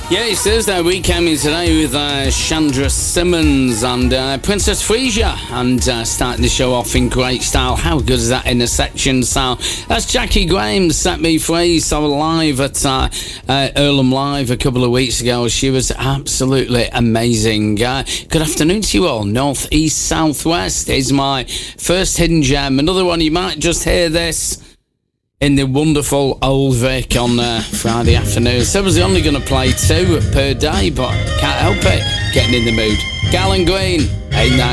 Yeah, it's Thursday. We came in today with Chandra Simmons and Princess Frisia, and starting the show off in great style. How good is that intersection sound? That's Jackie Graham, Set Me Free. Saw her live at Earlham Live a couple of weeks ago. She was absolutely amazing. Good afternoon to you all. North, east, south, west is my first hidden gem. Another one, you might just hear this in the wonderful Old Vic on Friday afternoon. So I was only going to play 2 per day, but can't help it. Getting in the mood. Gallon Green, ain't that